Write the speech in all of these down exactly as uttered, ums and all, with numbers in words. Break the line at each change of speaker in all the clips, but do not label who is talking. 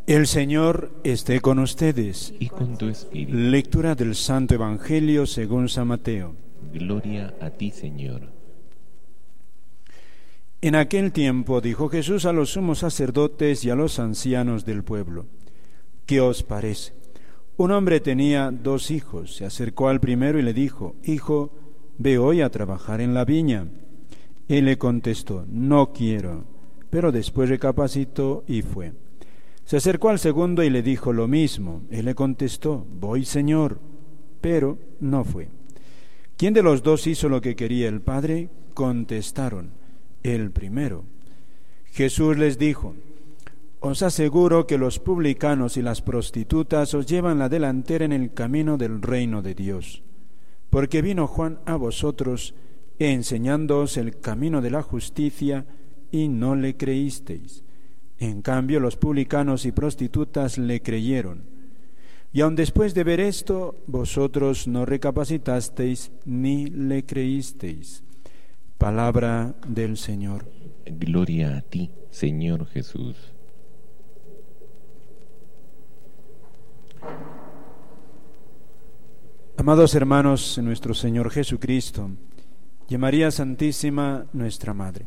El Señor esté con ustedes.
Y con tu espíritu.
Lectura del Santo Evangelio según San Mateo.
Gloria a ti, Señor.
En aquel tiempo dijo Jesús a los sumos sacerdotes y a los ancianos del pueblo: ¿Qué os parece? Un hombre tenía dos hijos. Se acercó al primero y le dijo: Hijo, ve hoy a trabajar en la viña. Él le contestó: No quiero. Pero después recapacitó y fue. Se acercó al segundo y le dijo lo mismo. Él le contestó: Voy, Señor. Pero no fue. ¿Quién de los dos hizo lo que quería el Padre? Contestaron: el primero. Jesús les dijo: Os aseguro que los publicanos y las prostitutas os llevan la delantera en el camino del reino de Dios. Porque vino Juan a vosotros enseñándoos el camino de la justicia y no le creísteis. En cambio, los publicanos y prostitutas le creyeron. Y aun después de ver esto, vosotros no recapacitasteis ni le creísteis. Palabra del Señor.
Gloria a ti, Señor Jesús.
Amados hermanos en nuestro Señor Jesucristo y María Santísima, nuestra Madre,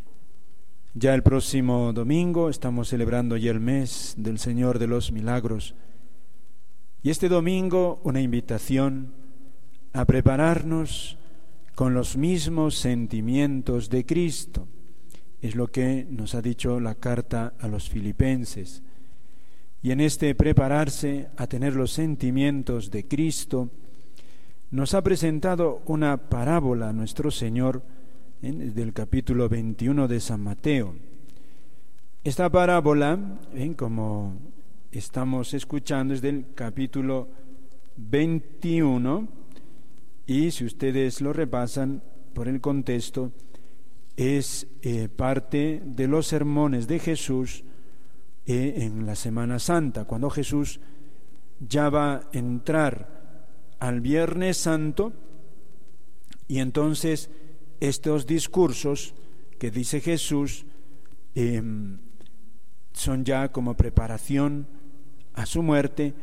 ya el próximo domingo estamos celebrando ya el mes del Señor de los Milagros, y este domingo una invitación a prepararnos con los mismos sentimientos de Cristo. Es lo que nos ha dicho la carta a los Filipenses. Y en este prepararse a tener los sentimientos de Cristo, nos ha presentado una parábola a nuestro Señor ¿eh? del capítulo veintiuno de San Mateo. Esta parábola, ¿eh? como estamos escuchando, es del capítulo veintiuno, y si ustedes lo repasan por el contexto, es eh, parte de los sermones de Jesús eh, en la Semana Santa, cuando Jesús ya va a entrar al Viernes Santo, y entonces estos discursos que dice Jesús eh, son ya como preparación a su muerte,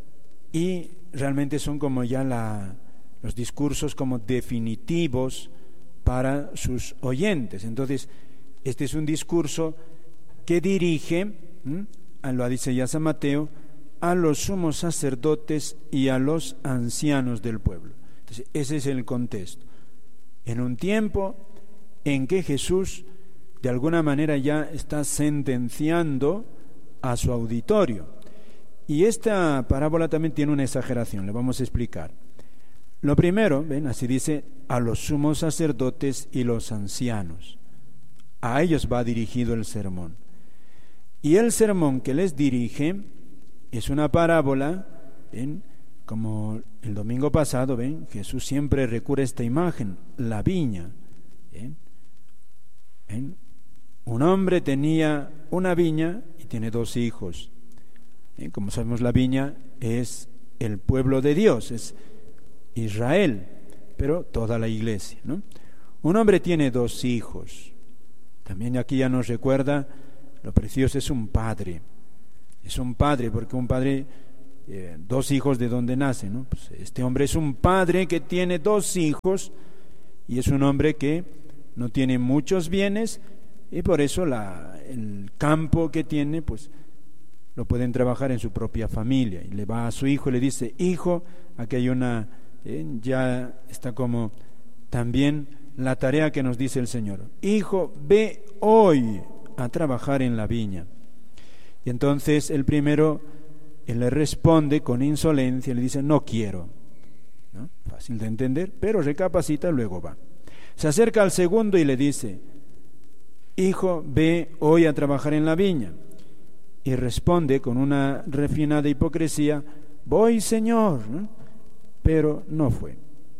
y realmente son como ya la, los discursos como definitivos para sus oyentes. Entonces este es un discurso que dirige, ¿m? lo dice ya San Mateo, a los sumos sacerdotes y a los ancianos del pueblo. Entonces, ese es el contexto. En un tiempo en que Jesús de alguna manera ya está sentenciando a su auditorio. Y esta parábola también tiene una exageración, le vamos a explicar. Lo primero, ven, así dice, a los sumos sacerdotes y los ancianos. A ellos va dirigido el sermón. Y el sermón que les dirige es una parábola, ¿ven? Como el domingo pasado, ¿ven? Jesús siempre recurre a esta imagen, la viña. ¿Ven? ¿Ven? Un hombre tenía una viña y tiene dos hijos. ¿Ven? Como sabemos, la viña es el pueblo de Dios, es Israel, pero toda la iglesia, ¿no? Un hombre tiene dos hijos. También aquí ya nos recuerda lo precioso, es un padre. Es un padre, porque un padre, eh, dos hijos, ¿de dónde nacen? ¿No? Pues este hombre es un padre que tiene dos hijos, y es un hombre que no tiene muchos bienes, y por eso la, el campo que tiene, pues lo pueden trabajar en su propia familia. Y le va a su hijo y le dice: hijo, aquí hay una, eh, ya está como también la tarea que nos dice el Señor: hijo, ve hoy a trabajar en la viña. Y entonces el primero, él le responde con insolencia, le dice: no quiero, ¿no? Fácil de entender, pero recapacita y luego va. Se acerca al segundo y le dice: hijo, ve hoy a trabajar en la viña. Y responde con una refinada hipocresía: voy, Señor, ¿no? Pero no fue.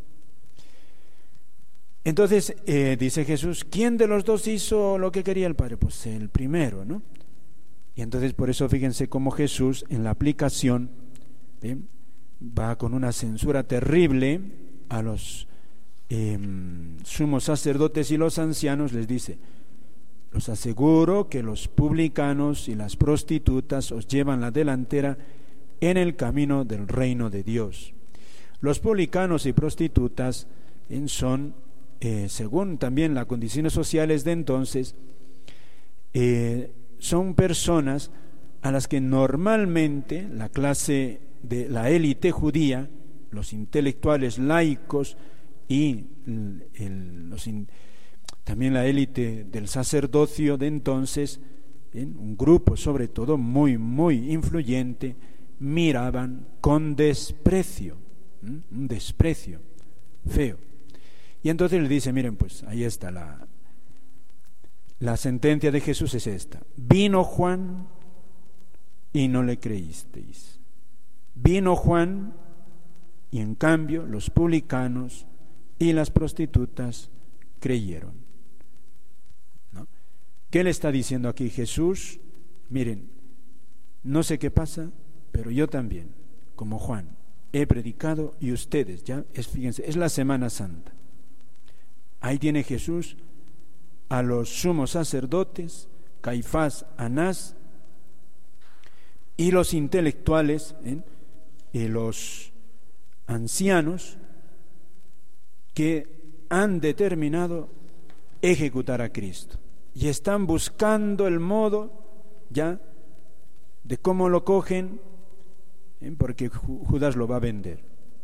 Entonces eh, dice Jesús: ¿quién de los dos hizo lo que quería el Padre? Pues el primero, ¿no? Y entonces por eso fíjense cómo Jesús en la aplicación ¿eh? va con una censura terrible a los eh, sumos sacerdotes y los ancianos. Les dice: los aseguro que los publicanos y las prostitutas os llevan la delantera en el camino del reino de Dios. Los publicanos y prostitutas son, eh, según también las condiciones sociales de entonces, eh, son personas a las que normalmente la clase de la élite judía, los intelectuales laicos y el, el, los in, también la élite del sacerdocio de entonces, ¿eh? un grupo sobre todo muy, muy influyente, miraban con desprecio, ¿eh? un desprecio feo. Y entonces le dice, miren, pues ahí está la, la sentencia de Jesús es esta: vino Juan y no le creísteis. Vino Juan y en cambio los publicanos y las prostitutas creyeron. ¿No? ¿Qué le está diciendo aquí Jesús? Miren, no sé qué pasa, pero yo también, como Juan, he predicado y ustedes, ya, es, fíjense, es la Semana Santa. Ahí tiene Jesús a los sumos sacerdotes, Caifás, Anás, y los intelectuales, ¿eh? y los ancianos que han determinado ejecutar a Cristo y están buscando el modo ya de cómo lo cogen, ¿eh? porque Judas lo va a vender.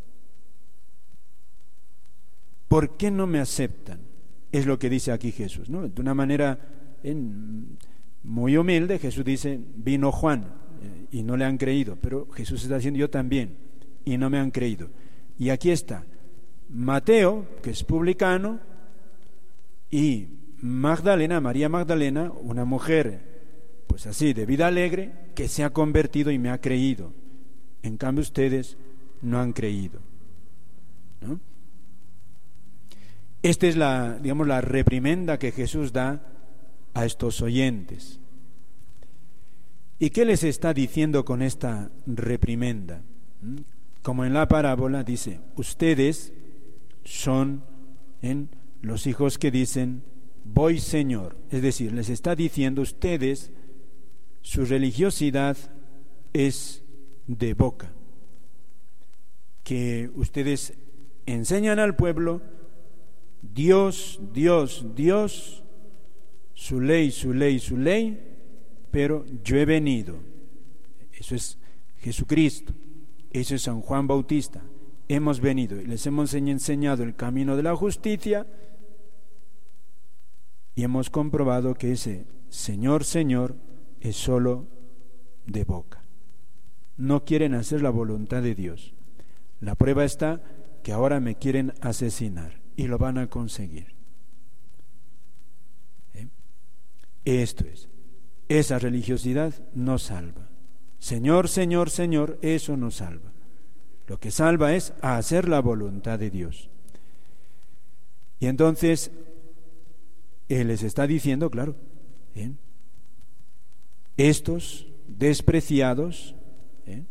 ¿Por qué no me aceptan? Es lo que dice aquí Jesús, ¿no? De una manera ¿eh? muy humilde. Jesús dice, vino Juan eh, y no le han creído, pero Jesús está diciendo, yo también, y no me han creído. Y aquí está Mateo, que es publicano, y Magdalena, María Magdalena, una mujer pues así de vida alegre, que se ha convertido y me ha creído. En cambio ustedes no han creído, ¿no? Esta es la, digamos, la reprimenda que Jesús da a estos oyentes. ¿Y qué les está diciendo con esta reprimenda? Como en la parábola dice, ustedes son ¿eh? los hijos que dicen, voy Señor. Es decir, les está diciendo, ustedes, su religiosidad es de boca, que ustedes enseñan al pueblo, Dios, Dios, Dios, su ley, su ley, su ley, pero yo he venido. Eso es Jesucristo, eso es San Juan Bautista. Hemos venido y les hemos enseñado el camino de la justicia y hemos comprobado que ese Señor, Señor es solo de boca. No quieren hacer la voluntad de Dios. La prueba está que ahora me quieren asesinar y lo van a conseguir. ¿Eh? Esto es, esa religiosidad no salva. Señor, Señor, Señor, eso no salva. Lo que salva es a hacer la voluntad de Dios. Y entonces Él les está diciendo, claro, ¿eh? estos despreciados ¿eh?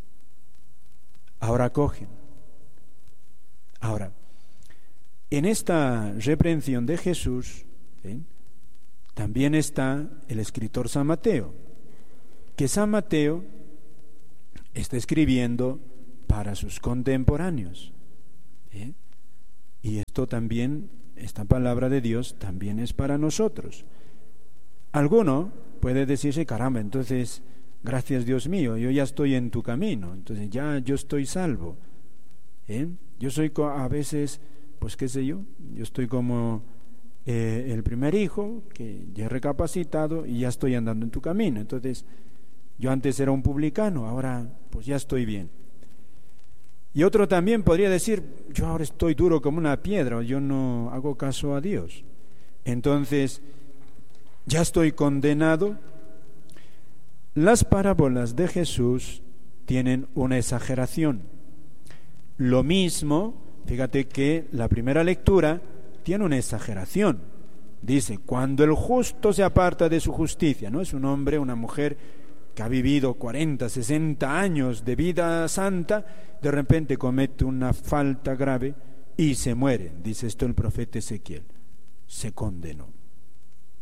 ahora cogen. Ahora, en esta reprensión de Jesús ¿eh? también está el escritor San Mateo, que San Mateo está escribiendo para sus contemporáneos. ¿eh? Y esto también, esta palabra de Dios también es para nosotros. Alguno puede decirse, caramba, entonces, gracias Dios mío, yo ya estoy en tu camino, entonces ya yo estoy salvo. ¿eh? Yo soy a veces, pues qué sé yo, yo estoy como eh, el primer hijo, que ya he recapacitado y ya estoy andando en tu camino. Entonces, yo antes era un publicano, ahora pues ya estoy bien. Y otro también podría decir, yo ahora estoy duro como una piedra, yo no hago caso a Dios. Entonces, ya estoy condenado. Las parábolas de Jesús tienen una exageración. Lo mismo, fíjate que la primera lectura tiene una exageración. Dice, cuando el justo se aparta de su justicia, ¿no? Es un hombre, una mujer que ha vivido cuarenta, sesenta años de vida santa, de repente comete una falta grave y se muere. Dice esto el profeta Ezequiel, se condenó.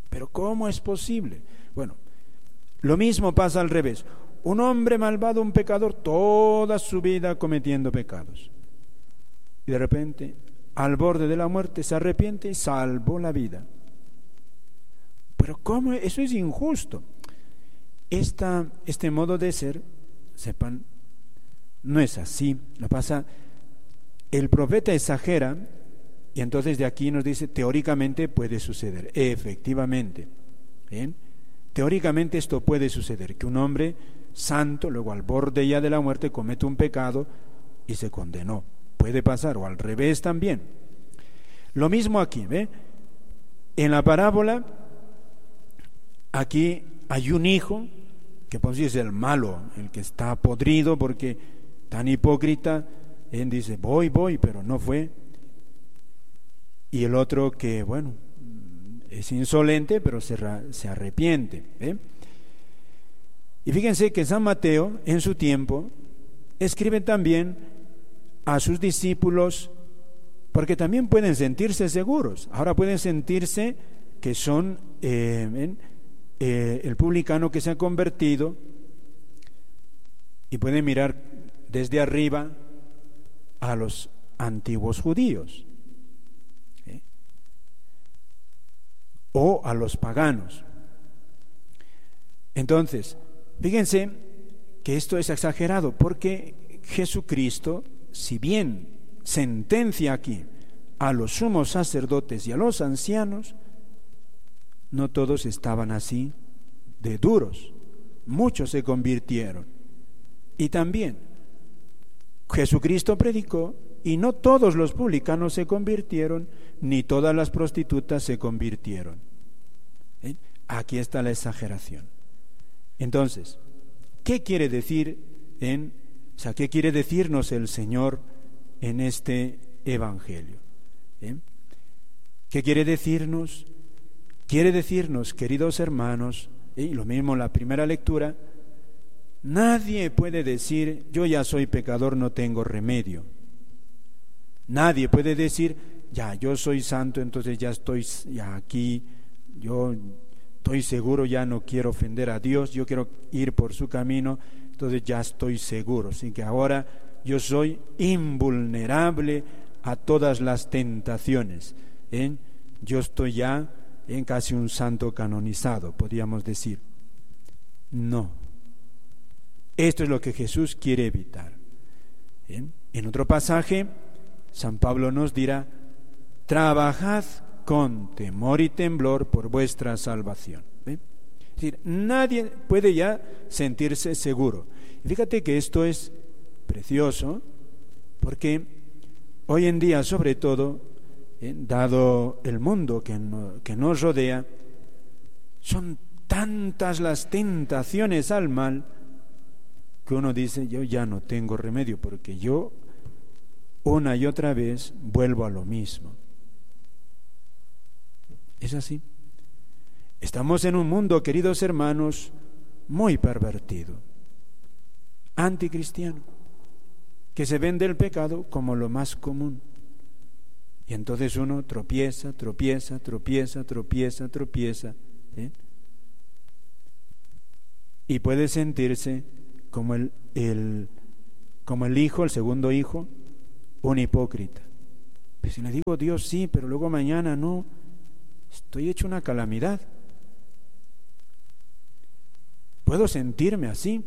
Pero ¿cómo es posible? Bueno, lo mismo pasa al revés. Un hombre malvado, un pecador, toda su vida cometiendo pecados. Y de repente, al borde de la muerte, se arrepiente y salvó la vida. Pero ¿cómo? Eso es injusto. Esta, este modo de ser, sepan, no es así. Lo pasa, el profeta exagera y entonces de aquí nos dice, teóricamente puede suceder. Efectivamente, ¿bien? Teóricamente esto puede suceder, que un hombre santo, luego al borde ya de la muerte, comete un pecado y se condenó. Puede pasar, o al revés también. Lo mismo aquí, ¿ve? En la parábola, aquí hay un hijo, que pues es el malo, el que está podrido porque tan hipócrita, él dice, voy, voy, pero no fue. Y el otro que, bueno, es insolente, pero se, se arrepiente, ¿eh? Y fíjense que San Mateo, en su tiempo, escribe también a sus discípulos, porque también pueden sentirse seguros. Ahora pueden sentirse que son eh, eh, el publicano que se ha convertido, y pueden mirar desde arriba a los antiguos judíos, ¿eh? o a los paganos. Entonces, fíjense que esto es exagerado, porque Jesucristo, si bien sentencia aquí a los sumos sacerdotes y a los ancianos, no todos estaban así de duros, muchos se convirtieron. Y también Jesucristo predicó y no todos los publicanos se convirtieron, ni todas las prostitutas se convirtieron. ¿Eh? Aquí está la exageración. Entonces, ¿qué quiere decir en, o sea, qué quiere decirnos el Señor en este evangelio? ¿Eh? ¿Qué quiere decirnos? Quiere decirnos, queridos hermanos, y lo mismo en la primera lectura, nadie puede decir, yo ya soy pecador, no tengo remedio. Nadie puede decir, ya, yo soy santo, entonces ya estoy ya aquí, yo estoy seguro, ya no quiero ofender a Dios, yo quiero ir por su camino, entonces ya estoy seguro. Así que ahora yo soy invulnerable a todas las tentaciones, ¿eh? Yo estoy ya en casi un santo canonizado, podríamos decir. No. Esto es lo que Jesús quiere evitar. ¿Eh? En otro pasaje, San Pablo nos dirá, trabajad con temor y temblor por vuestra salvación. ¿Eh? Es decir, nadie puede ya sentirse seguro. Y fíjate que esto es precioso, porque hoy en día, sobre todo, ¿eh? dado el mundo que, no, que nos rodea, son tantas las tentaciones al mal, que uno dice, yo ya no tengo remedio, porque yo una y otra vez vuelvo a lo mismo. Es así. Estamos en un mundo, queridos hermanos, muy pervertido, anticristiano, que se vende el pecado como lo más común. Y entonces uno tropieza, tropieza, tropieza, tropieza, tropieza, ¿eh? Y puede sentirse como el, el, como el hijo, el segundo hijo, un hipócrita. Pues si le digo Dios sí, pero luego mañana no, estoy hecho una calamidad. Puedo sentirme así.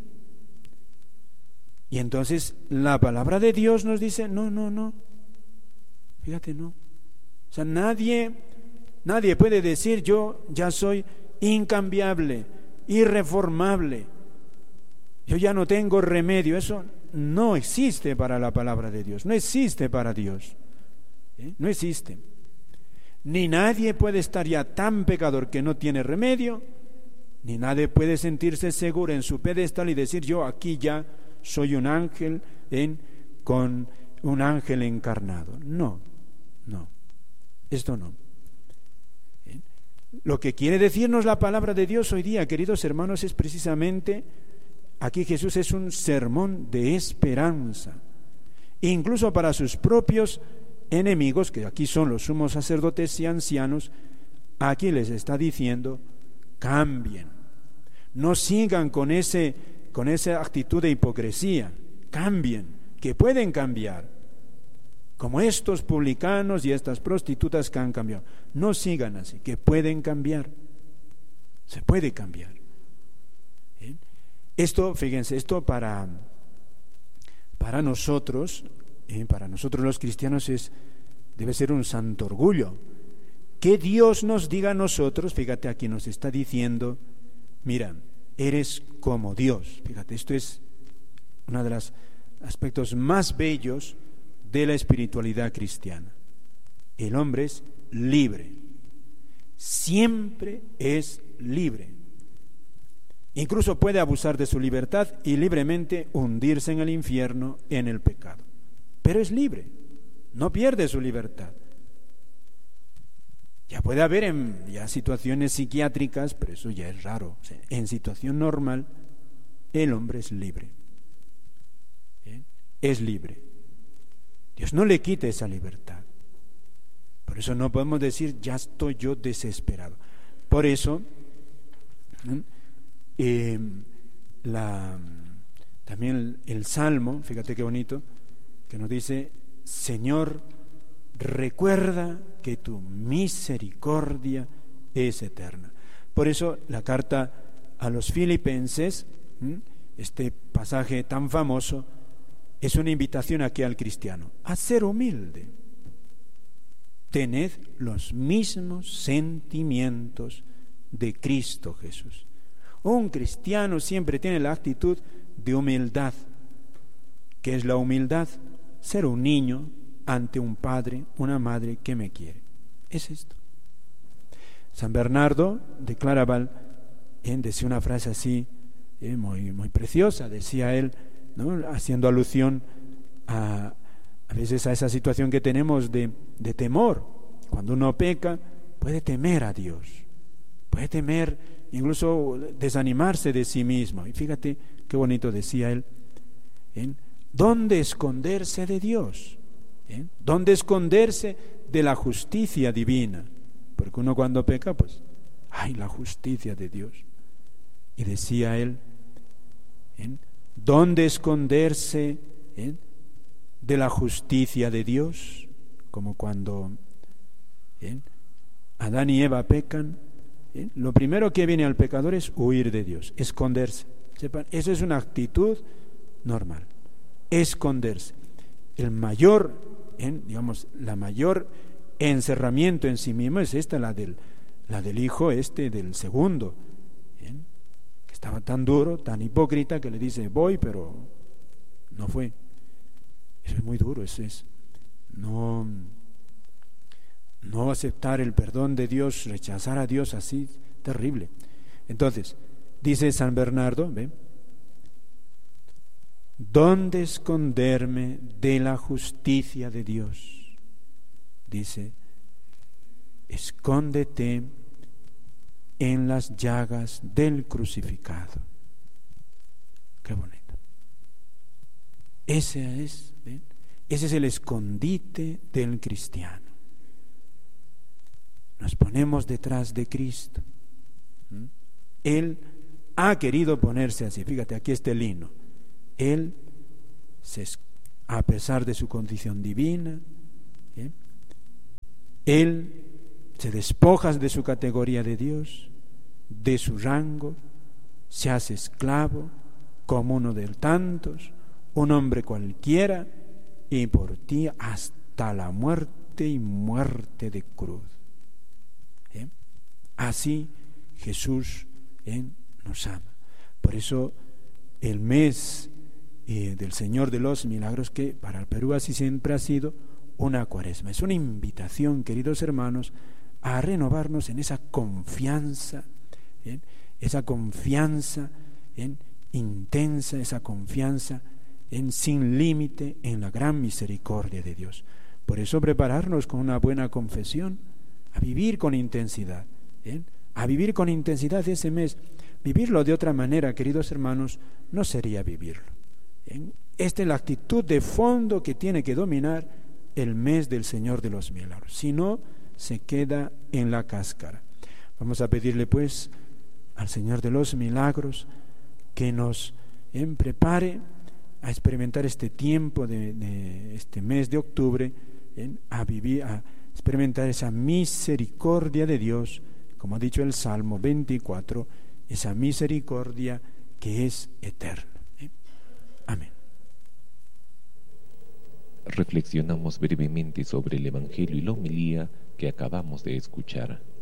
Y entonces la palabra de Dios nos dice, no, no, no, fíjate, no. O sea, nadie, nadie puede decir, yo ya soy incambiable, irreformable, yo ya no tengo remedio. Eso no existe para la palabra de Dios, no existe para Dios, ¿eh? No existe. Ni nadie puede estar ya tan pecador que no tiene remedio, ni nadie puede sentirse seguro en su pedestal y decir, yo aquí ya soy un ángel en, con un ángel encarnado. No, no, esto no. ¿Eh? Lo que quiere decirnos la palabra de Dios hoy día, queridos hermanos, es precisamente, aquí Jesús es un sermón de esperanza, incluso para sus propios enemigos, que aquí son los sumos sacerdotes y ancianos. aquí les está diciendo, cambien, no sigan con, ese, con esa actitud de hipocresía, cambien, que pueden cambiar, como estos publicanos y estas prostitutas que han cambiado. No sigan así, que pueden cambiar, se puede cambiar. ¿Eh? Esto, fíjense, esto para, para nosotros, ¿eh? para nosotros los cristianos es, debe ser un santo orgullo. Que Dios nos diga a nosotros, fíjate, aquí nos está diciendo, mira, eres como Dios. Fíjate, esto es uno de los aspectos más bellos de la espiritualidad cristiana. El hombre es libre, siempre es libre. Incluso puede abusar de su libertad y libremente hundirse en el infierno, en el pecado. Pero es libre, no pierde su libertad. Ya puede haber en ya situaciones psiquiátricas, pero eso ya es raro. O sea, en situación normal, el hombre es libre. ¿Bien? Es libre. Dios no le quite esa libertad. Por eso no podemos decir, ya estoy yo desesperado. Por eso, eh, la, también el, el Salmo, fíjate qué bonito, que nos dice, Señor, recuerda que tu misericordia es eterna. Por eso la carta a los Filipenses, este pasaje tan famoso, es una invitación aquí al cristiano a ser humilde. Tened los mismos sentimientos de Cristo Jesús. Un cristiano siempre tiene la actitud de humildad. ¿Qué es la humildad? Ser un niño ante un padre, una madre que me quiere. Es esto. San Bernardo declaraba, eh, decía una frase así, eh, muy, muy preciosa, decía él, ¿no? Haciendo alusión a, a veces a esa situación que tenemos de, de temor. Cuando uno peca, puede temer a Dios, puede temer, incluso desanimarse de sí mismo. Y fíjate qué bonito decía él, ¿eh? ¿Dónde esconderse de Dios? ¿Eh? ¿Dónde esconderse de la justicia divina? Porque uno cuando peca, pues, ¡ay, la justicia de Dios! Y decía él, ¿eh? ¿dónde esconderse ¿eh? de la justicia de Dios? Como cuando ¿eh? Adán y Eva pecan, ¿eh? lo primero que viene al pecador es huir de Dios, esconderse. Sepan, eso es una actitud normal, esconderse. El mayor, ¿eh? digamos, la mayor encerramiento en sí mismo es esta, la del, la del hijo este del segundo, ¿eh? que estaba tan duro, tan hipócrita, que le dice voy, pero no fue. Eso es muy duro, eso es no, no aceptar el perdón de Dios, rechazar a Dios así, terrible. Entonces, dice San Bernardo, ¿ve? ¿Dónde esconderme de la justicia de Dios? Dice, escóndete en las llagas del crucificado. Qué bonito. Ese es, ¿ven? Ese es el escondite del cristiano. Nos ponemos detrás de Cristo. ¿Mm? Él ha querido ponerse así. Fíjate, aquí está el himno. Él, se, a pesar de su condición divina, ¿eh? Él se despoja de su categoría de Dios, de su rango, se hace esclavo como uno de tantos, un hombre cualquiera, y por ti hasta la muerte y muerte de cruz. ¿Eh? Así Jesús ¿eh? nos ama. Por eso el mes eh, del Señor de los Milagros, que para el Perú así siempre ha sido una cuaresma, es una invitación, queridos hermanos, a renovarnos en esa confianza, ¿eh? esa confianza ¿eh? intensa, esa confianza en sin límite en la gran misericordia de Dios. Por eso prepararnos con una buena confesión, a vivir con intensidad, ¿eh? a vivir con intensidad ese mes. Vivirlo de otra manera, queridos hermanos, no sería vivirlo. ¿eh? Esta es la actitud de fondo que tiene que dominar el mes del Señor de los Milagros. Si no, se queda en la cáscara. Vamos a pedirle pues al Señor de los milagros que nos eh, prepare a experimentar este tiempo de, de este mes de octubre, eh, a vivir, a experimentar esa misericordia de Dios, como ha dicho el Salmo veinticuatro, esa misericordia que es eterna. ¿eh? Amén.
Reflexionamos brevemente sobre el Evangelio y la homilía que acabamos de escuchar.